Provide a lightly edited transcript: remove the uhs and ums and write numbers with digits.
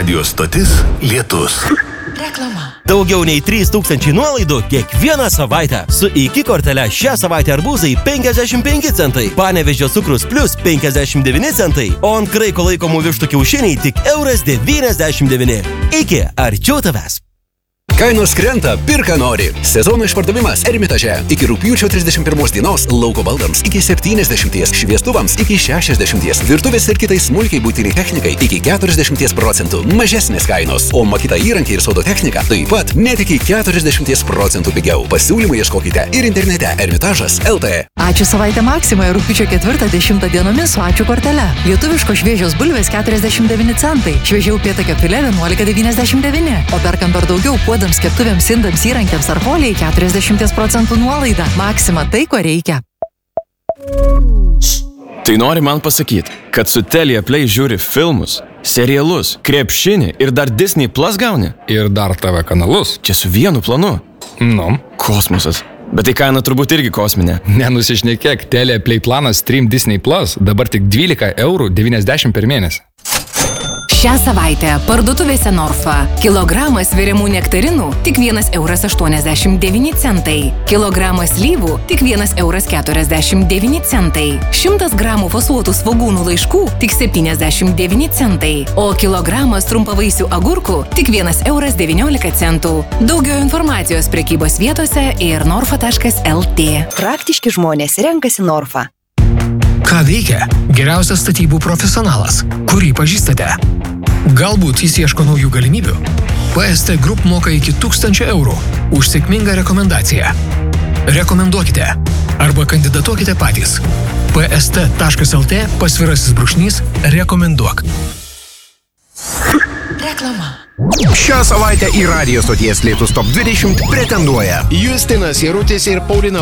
Radio stotis Lietus. Reklama. Daugiau nei 3000 nuolaidų kiekvieną savaitę. Su iki kortele šią savaitę arbūzai 55 centai, Panevėžio cukrus plus 59 centai, o ant kraiko laikomų vištų kiaušiniai tik €99. Iki arčiau tavęs. Kainos krenta, pirka nori. Sezono išpardavimas Ermitaže. Iki rugpjūčio 31 dienos lauko baldams iki 70, šviestuvams iki 60, virtuvės ir kitai smulkiai būtiniai technikai iki 40% mažesnės kainos, o makyta įrankiai ir sodo technika taip pat net iki 40% pigiau. Pasiūlymai ieškokite ir internete Ermitažas.lt. Ačiū savaitę Maksimoje rugpjūčio 4-10 dienomis su ačiū kortele. Lietuviško šviežios bulvės 49 centai, šviežiau upėtakio filė 11,99, o perkant dar daugiau puodams, keptuvėms, indams, įrankiams ar foliai 40% nuolaida. Maksima tai, ko reikia. Tai nori man pasakyti, kad su Telia Play žiūri filmus, serialus, krepšinį ir dar Disney Plus gauni? Ir dar TV kanalus. Čia su vienu planu. Nu. Kosmosas. Bet tai kaina turbūt irgi kosminė. Nenusišnekėk, Telia Play planas Stream Disney Plus dabar tik €12,90 per mėnesį. Šią savaitę parduotuvėse Norfa. Kilogramas sveriamų nektarinų tik €1,89. Kilogramas slyvų tik €1,49. 100 gramų fasuotų svogūnų laiškų tik 79 centai. O kilogramas trumpavaisių agurkų tik €1,19. Daugiau informacijos prekybos vietose ir norfa.lt. Praktiški žmonės renkasi Norfa. Ką veikia geriausias statybų profesionalas, kurį pažįstate? Galbūt jis ieško naujų galimybių? PST Group moka iki €1000 už sėkmingą rekomendaciją. Rekomenduokite arba kandidatuokite patys. pst.lt/rekomenduok. Reklama. Šią savaitę į Radio stoties Lietus Top 20 pretenduoja Justinas Jarutis ir Paulina